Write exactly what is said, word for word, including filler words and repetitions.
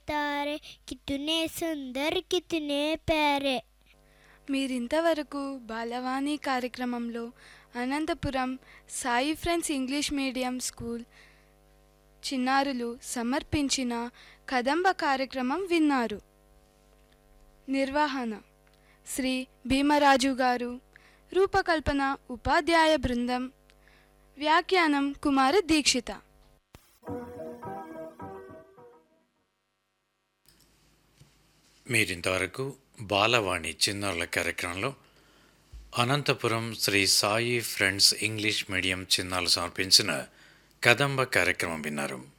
तारे कितने सुंदर कितने प्यारे. మీరింతవరకు బాలవాణి కార్యక్రమంలో Anantapuram Sai friends English medium school చిన్నారులు సమర్పించిన కదంబ కార్యక్రమం విన్నారు. నిర్వహణ శ్రీ భీమరాజు గారు. రూపకల్పన ఉపాధ్యాయ బృందం. వ్యాఖ్యానం కుమారి దీక్షిత. మీరింతవరకు బాలవాణి చిన్నారుల కార్యక్రమంలో Anantapuram Shri Sai friends English medium చిన్నారులు సమర్పించిన కదంబ కార్యక్రమం విన్నారు.